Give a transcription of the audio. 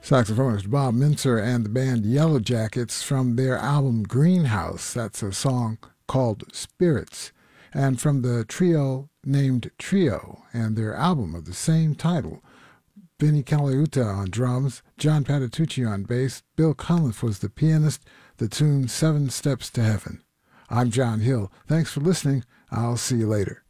Saxophonist Bob Mintzer and the band Yellow Jackets from their album Greenhouse. That's a song called Spirits. And from the trio named Trio and their album of the same title, Vinnie Colaiuta on drums, John Patitucci on bass, Bill Cunliffe was the pianist, the tune 7 Steps to Heaven. I'm John Hill. Thanks for listening. I'll see you later.